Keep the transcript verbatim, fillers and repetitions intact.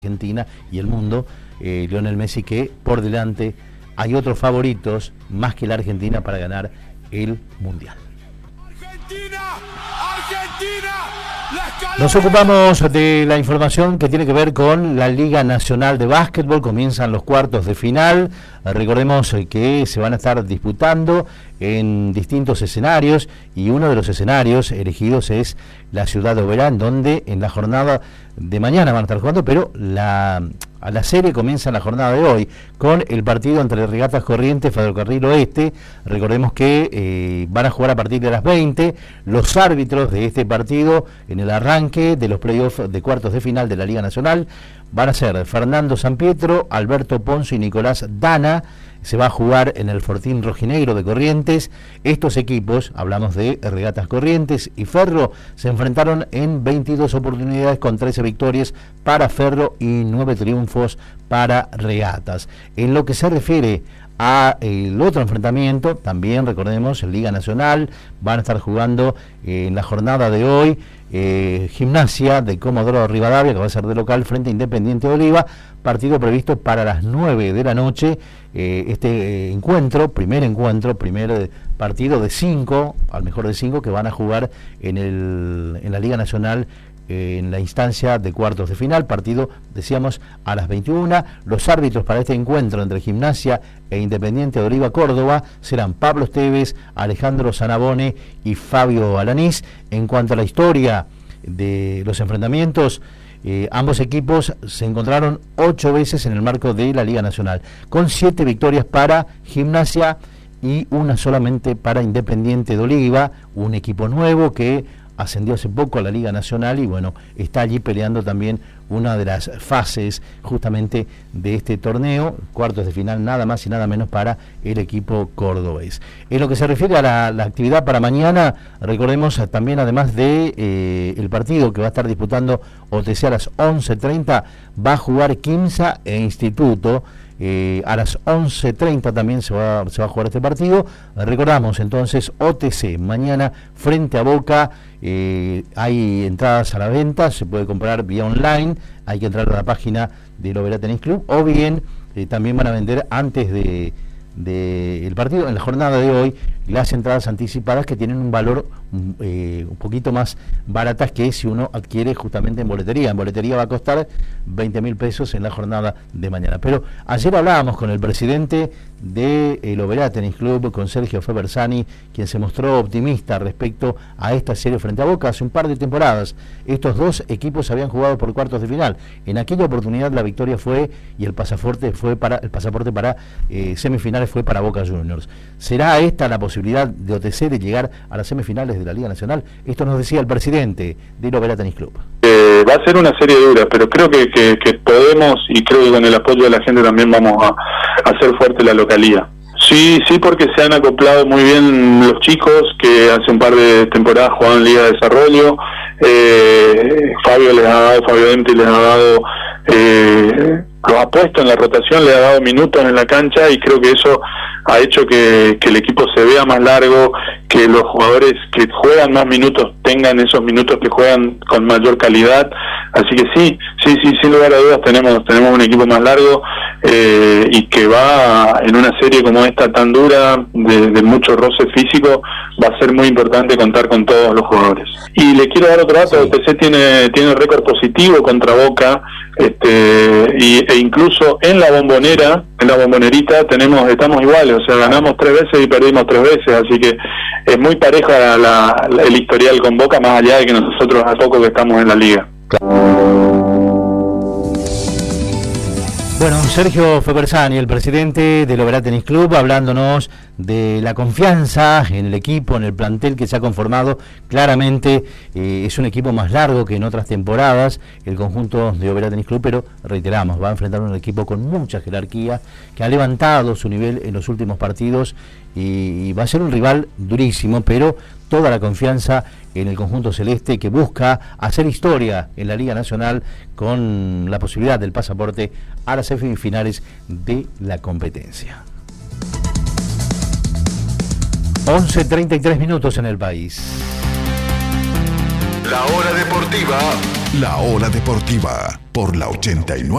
Argentina y el mundo, eh, Lionel Messi, que por delante hay otros favoritos más que la Argentina para ganar el Mundial. Argentina, Argentina, nos ocupamos de la información que tiene que ver con la Liga Nacional de Básquetbol. Comienzan los cuartos de final. Recordemos que se van a estar disputando en distintos escenarios y uno de los escenarios elegidos es la ciudad de Oberá, donde en la jornada de mañana van a estar jugando, pero la, a la serie comienza en la jornada de hoy con el partido entre Regatas Corrientes, Ferrocarril Oeste. Recordemos que eh, van a jugar a partir de las veinte. Los árbitros de este partido en el arranque de los playoffs de cuartos de final de la Liga Nacional van a ser Fernando Sampietro, Alberto Ponzo y Nicolás Dana. Se va a jugar en el Fortín Rojinegro de Corrientes. Estos equipos, hablamos de Regatas Corrientes y Ferro, se enfrentaron en veintidós oportunidades con trece victorias para Ferro y nueve triunfos para Regatas. En lo que se refiere a el otro enfrentamiento, también recordemos, en Liga Nacional, van a estar jugando eh, en la jornada de hoy eh, Gimnasia de Comodoro Rivadavia, que va a ser de local frente a Independiente de Oliva, partido previsto para las nueve de la noche. Eh, este eh, encuentro, primer encuentro, primer eh, partido de cinco, al mejor de cinco, que van a jugar en, el, en la Liga Nacional eh, en la instancia de cuartos de final. Partido, decíamos, a las veintiuna. Los árbitros para este encuentro entre Gimnasia e Independiente de Oliva Córdoba serán Pablo Esteves, Alejandro Sanabone y Fabio Alanís. En cuanto a la historia de los enfrentamientos, Eh, ambos equipos se encontraron ocho veces en el marco de la Liga Nacional, con siete victorias para Gimnasia y una solamente para Independiente de Oliva, un equipo nuevo que ascendió hace poco a la Liga Nacional y bueno, está allí peleando también una de las fases justamente de este torneo, cuartos de final nada más y nada menos para el equipo cordobés. En lo que se refiere a la, la actividad para mañana, recordemos también, además de eh, el partido que va a estar disputando O T C a las once treinta, va a jugar Quimsa e Instituto. Eh, a las once treinta también se va, se va a jugar este partido. Recordamos entonces O T C mañana frente a Boca. Eh, hay entradas a la venta, se puede comprar vía online, hay que entrar a la página del Oberá Tenis Club, o bien eh, también van a vender antes de, de el partido, en la jornada de hoy, las entradas anticipadas, que tienen un valor eh, un poquito más baratas que si uno adquiere justamente en boletería. En boletería va a costar veinte mil pesos en la jornada de mañana. Pero ayer hablábamos con el presidente del Oberá Tenis Club, con Sergio Febersani, quien se mostró optimista respecto a esta serie frente a Boca. Hace un par de temporadas estos dos equipos habían jugado por cuartos de final. En aquella oportunidad la victoria fue y el pasaporte fue para el pasaporte para eh, semifinales fue para Boca Juniors. ¿Será esta la posibilidad de O T C de llegar a las semifinales de la Liga Nacional? Esto nos decía el presidente del Oberá Tenis Club. Eh, va a ser una serie dura, pero creo que, que, que podemos, y creo que con el apoyo de la gente también vamos a, a hacer fuerte la localía. Sí, sí, porque se han acoplado muy bien los chicos que hace un par de temporadas jugaban en Liga de Desarrollo. Eh, Fabio les ha dado, Fabio Denti les ha dado, eh, los ha puesto en la rotación, le ha dado minutos en la cancha y creo que eso ha hecho que, que el equipo se vea más largo, que los jugadores que juegan más minutos tengan esos minutos que juegan con mayor calidad. Así que sí, sí, sí, sin lugar a dudas tenemos tenemos un equipo más largo eh, y que va en una serie como esta tan dura, de, de mucho roce físico, va a ser muy importante contar con todos los jugadores. Y le quiero dar otro dato, sí. O T C tiene, tiene récord positivo contra Boca, este y, e incluso en la bombonera, en la bombonerita tenemos estamos iguales, o sea, ganamos tres veces y perdimos tres veces, así que es muy pareja la, la, el historial con Boca, más allá de que nosotros a poco que estamos en la liga. Bueno, Sergio Febersani, el presidente del Oberá Tenis Club, hablándonos de la confianza en el equipo, en el plantel que se ha conformado. Claramente eh, es un equipo más largo que en otras temporadas, el conjunto de Oberá Tenis Club, pero reiteramos, va a enfrentar un equipo con mucha jerarquía, que ha levantado su nivel en los últimos partidos y, y va a ser un rival durísimo, pero toda la confianza en el conjunto celeste, que busca hacer historia en la Liga Nacional con la posibilidad del pasaporte a las semifinales de la competencia. once treinta y tres minutos en el país. La hora deportiva. La hora deportiva. por la ochenta y nueve.